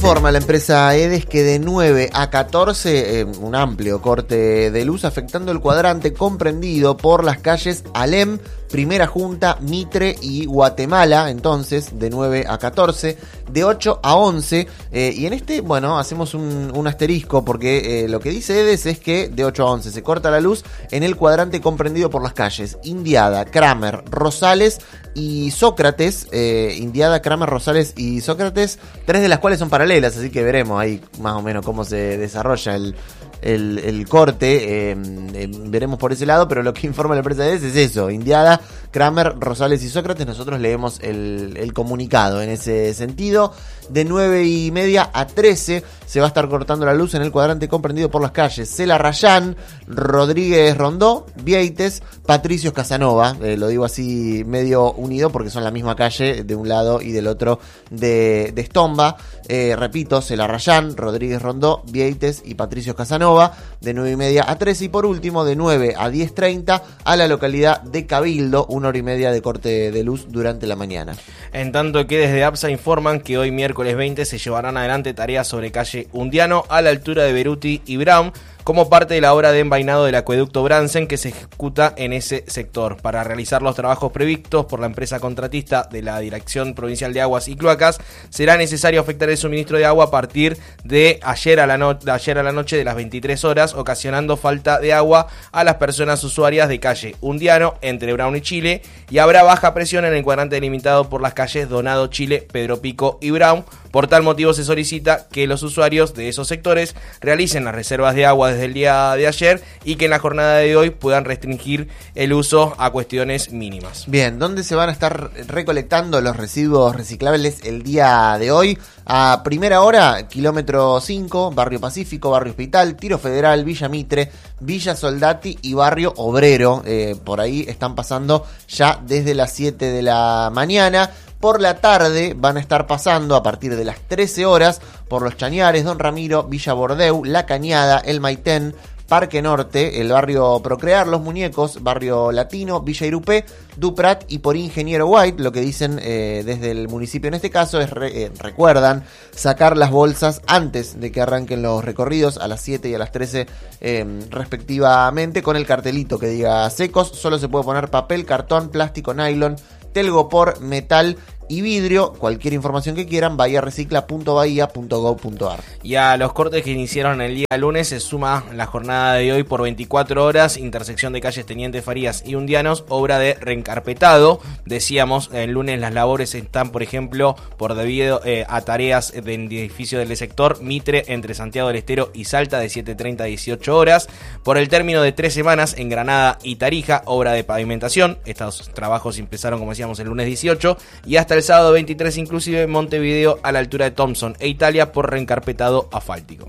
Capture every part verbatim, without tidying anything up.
Informa la empresa EDES que de nueve a catorce, eh, un amplio corte de luz afectando el cuadrante comprendido por las calles Alem, Primera Junta, Mitre y Guatemala, entonces de nueve a catorce, de ocho a once, eh, y en este, bueno, hacemos un, un asterisco porque eh, lo que dice EDES es que de ocho a once se corta la luz en el cuadrante comprendido por las calles Indiada, Kramer, Rosales y Sócrates, eh, Indiada, Kramer, Rosales y Sócrates, tres de las cuales son paralelas, así que veremos ahí más o menos cómo se desarrolla el El, el corte, eh, eh, veremos por ese lado, pero lo que informa la empresa de EDES es eso: Indiada, Kramer, Rosales y Sócrates. Nosotros leemos el, el comunicado en ese sentido. De nueve y media a trece se va a estar cortando la luz en el cuadrante comprendido por las calles Cela Rayán, Rodríguez Rondó, Vieites, Patricios Casanova, eh, lo digo así medio unido porque son la misma calle de un lado y del otro de, de Estomba. Eh, repito, Cela Rayán, Rodríguez Rondó, Vieites y Patricios Casanova, de nueve y media a trece, y por último de nueve a diez treinta a la localidad de Cabildo, una hora y media de corte de luz durante la mañana. En tanto que desde APSA informan que hoy miércoles veinte se llevarán adelante tareas sobre calle Undiano a la altura de Beruti y Brown, como parte de la obra de envainado del acueducto Bransen que se ejecuta en ese sector. Para realizar los trabajos previstos por la empresa contratista de la Dirección Provincial de Aguas y Cloacas, será necesario afectar el suministro de agua a partir de ayer a la, no- de ayer a la noche de las veintitrés horas, ocasionando falta de agua a las personas usuarias de calle Undiano, entre Brown y Chile, y habrá baja presión en el cuadrante delimitado por las calles Donado, Chile, Pedro Pico y Brown. Por tal motivo se solicita que los usuarios de esos sectores realicen las reservas de agua desde el día de ayer y que en la jornada de hoy puedan restringir el uso a cuestiones mínimas. Bien, ¿dónde se van a estar recolectando los residuos reciclables el día de hoy? A primera hora, kilómetro cinco, Barrio Pacífico, Barrio Hospital, Tiro Federal, Villa Mitre, Villa Soldati y Barrio Obrero. Eh, por ahí están pasando ya desde las siete de la mañana. Por la tarde van a estar pasando a partir de las trece horas por Los Chañares, Don Ramiro, Villa Bordeu, La Cañada, El Maitén, Parque Norte, el barrio Procrear, Los Muñecos, Barrio Latino, Villa Irupé, Duprat y por Ingeniero White. Lo que dicen eh, desde el municipio en este caso es, re, eh, recuerdan, sacar las bolsas antes de que arranquen los recorridos a las siete y a las trece eh, respectivamente, con el cartelito que diga secos. Solo se puede poner papel, cartón, plástico, nylon, telgopor, metal y vidrio. Cualquier información que quieran, bahía recicla punto bahía punto gov punto ar. Y a los cortes que iniciaron el día lunes se suma la jornada de hoy por veinticuatro horas, intersección de calles Teniente Farías y Undianos, obra de reencarpetado. Decíamos, el lunes las labores están, por ejemplo, por debido eh, a tareas del edificio del sector Mitre entre Santiago del Estero y Salta de siete treinta a dieciocho horas. Por el término de tres semanas en Granada y Tarija, obra de pavimentación. Estos trabajos empezaron, como decíamos, el lunes dieciocho y hasta el sábado veintitrés inclusive en Montevideo a la altura de Thompson e Italia por reencarpetado asfáltico.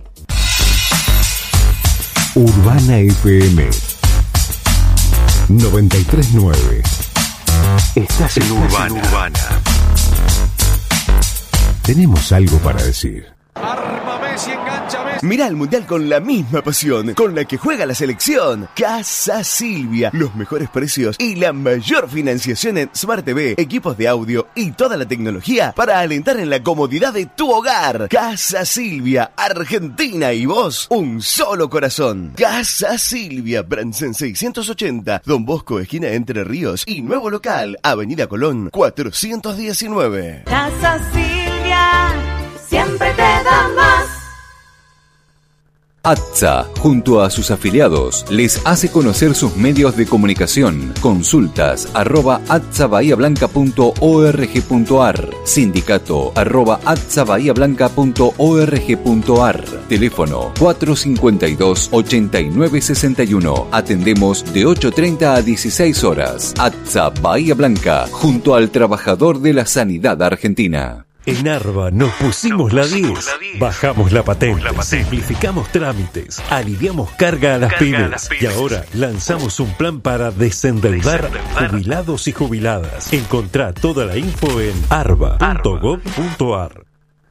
Urbana F M noventa y tres punto nueve. Estás en Urbana. en Urbana. Tenemos algo para decir. Arma Messi, engancha Messi. Mirá el Mundial con la misma pasión con la que juega la selección. Casa Silvia, los mejores precios y la mayor financiación en Smart T V, equipos de audio y toda la tecnología para alentar en la comodidad de tu hogar. Casa Silvia, Argentina y vos, un solo corazón. Casa Silvia, Bransen seiscientos ochenta, Don Bosco, esquina Entre Ríos, y nuevo local, Avenida Colón cuatrocientos diecinueve. Casa Silvia, siempre te da más. ATSA, junto a sus afiliados, les hace conocer sus medios de comunicación. Consultas arroba atsa bahía blanca punto org punto ar. Sindicato arroba atsa bahía blanca punto org punto ar. Teléfono cuatro cinco dos, ocho nueve seis uno. Atendemos de ocho treinta a dieciséis horas. ATSA Bahía Blanca, junto al trabajador de la sanidad argentina. En Arba nos pusimos la diez, bajamos la patente, simplificamos trámites, aliviamos carga a las pymes y ahora lanzamos un plan para desendeudar jubilados y jubiladas. Encontrá toda la info en arba punto gov punto ar.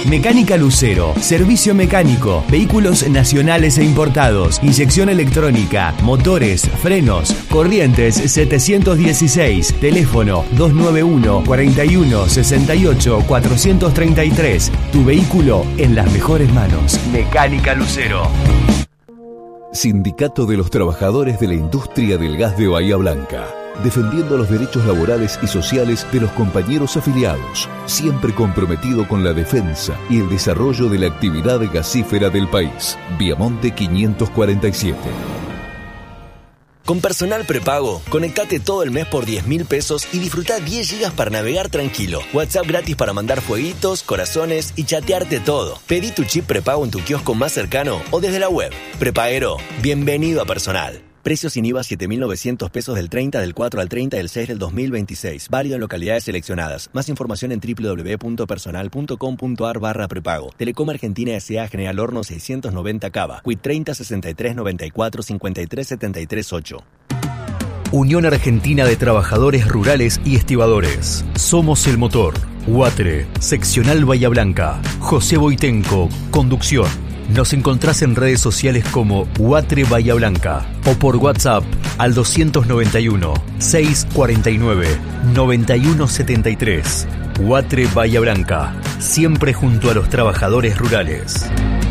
Mecánica Lucero, servicio mecánico, vehículos nacionales e importados, inyección electrónica, motores, frenos, Corrientes setecientos dieciséis, teléfono dos nueve uno, cuarenta y uno, sesenta y ocho, cuatrocientos treinta y tres. Tu vehículo en las mejores manos. Mecánica Lucero. Sindicato de los Trabajadores de la Industria del Gas de Bahía Blanca. Defendiendo los derechos laborales y sociales de los compañeros afiliados, siempre comprometido con la defensa y el desarrollo de la actividad gasífera del país. Viamonte quinientos cuarenta y siete. Con Personal Prepago, conectate todo el mes por diez mil pesos y disfruta diez gigas para navegar tranquilo. WhatsApp gratis para mandar fueguitos, corazones y chatearte todo. Pedí tu chip prepago en tu kiosco más cercano o desde la web. Prepaguero, bienvenido a Personal. Precios sin I V A siete mil novecientos pesos del treinta del cuatro al treinta del seis del dos mil veintiséis. Válido en localidades seleccionadas. Más información en doble u doble u doble u punto personal punto com punto a r barra prepago. Telecom Argentina S A General Horno seiscientos noventa Cava. Quit treinta sesenta y tres noventa y cuatro cincuenta y tres setenta y tres ocho. Unión Argentina de Trabajadores Rurales y Estibadores. Somos el motor. Huatre, Seccional Bahía Blanca. José Boitenco, conducción. Nos encontrás en redes sociales como Huatre Bahía Blanca o por WhatsApp al doscientos noventa y uno, seiscientos cuarenta y nueve, noventa y uno setenta y tres. Huatre Bahía Blanca, siempre junto a los trabajadores rurales.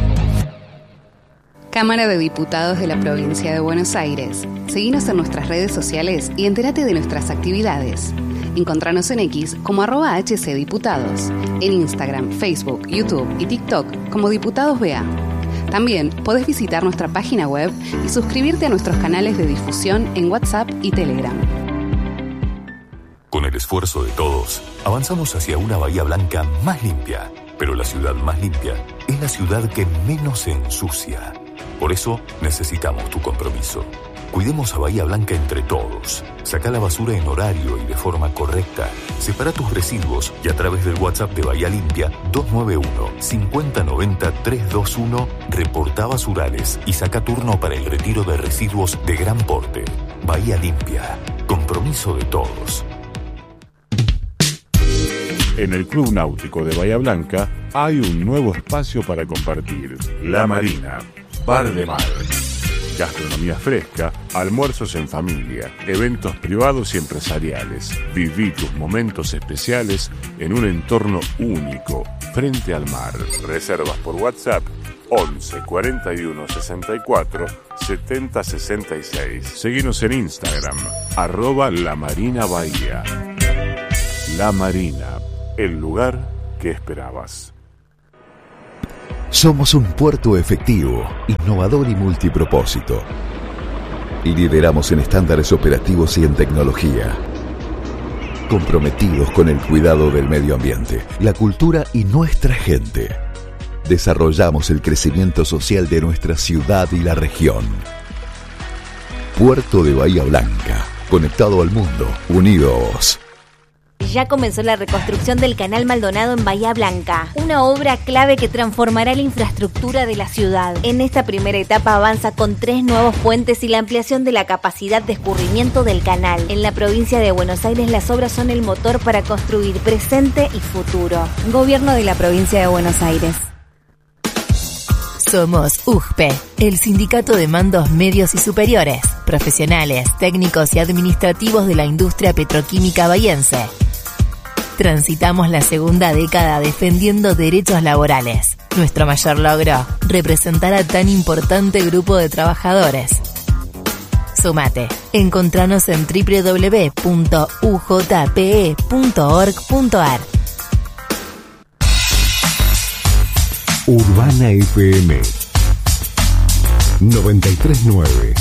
Cámara de Diputados de la Provincia de Buenos Aires. Seguinos en nuestras redes sociales y entérate de nuestras actividades. Encontranos en X como arroba hcdiputados, en Instagram, Facebook, YouTube y TikTok como Diputados B A. También podés visitar nuestra página web y suscribirte a nuestros canales de difusión en WhatsApp y Telegram. Con el esfuerzo de todos, avanzamos hacia una Bahía Blanca más limpia. Pero la ciudad más limpia es la ciudad que menos se ensucia. Por eso necesitamos tu compromiso. Cuidemos a Bahía Blanca entre todos. Saca la basura en horario y de forma correcta. Separa tus residuos y a través del WhatsApp de Bahía Limpia dos nueve uno, cincuenta noventa, trescientos veintiuno reporta basurales y saca turno para el retiro de residuos de gran porte. Bahía Limpia. Compromiso de todos. En el Club Náutico de Bahía Blanca hay un nuevo espacio para compartir. La Marina. Bar de mar. Gastronomía fresca, almuerzos en familia, eventos privados y empresariales. Viví tus momentos especiales en un entorno único, frente al mar. Reservas por WhatsApp once, cuarenta y uno, sesenta y cuatro, setenta, sesenta y seis. Seguinos en Instagram, arroba La Marina Bahía. La Marina, el lugar que esperabas. Somos un puerto efectivo, innovador y multipropósito. Lideramos en estándares operativos y en tecnología. Comprometidos con el cuidado del medio ambiente, la cultura y nuestra gente. Desarrollamos el crecimiento social de nuestra ciudad y la región. Puerto de Bahía Blanca, conectado al mundo, unidos. Ya comenzó la reconstrucción del Canal Maldonado en Bahía Blanca, una obra clave que transformará la infraestructura de la ciudad. En esta primera etapa avanza con tres nuevos puentes y la ampliación de la capacidad de escurrimiento del canal. En la provincia de Buenos Aires las obras son el motor para construir presente y futuro. Gobierno de la provincia de Buenos Aires. Somos U G P E, el sindicato de mandos medios y superiores, profesionales, técnicos y administrativos de la industria petroquímica bahiense. Transitamos la segunda década defendiendo derechos laborales. Nuestro mayor logro, representar a tan importante grupo de trabajadores. Sumate. Encontranos en doble u doble u doble u punto u j p e punto org punto a r. Urbana F M noventa y tres punto nueve.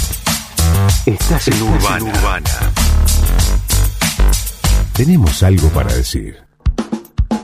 Estás en Urbana. Tenemos algo para decir.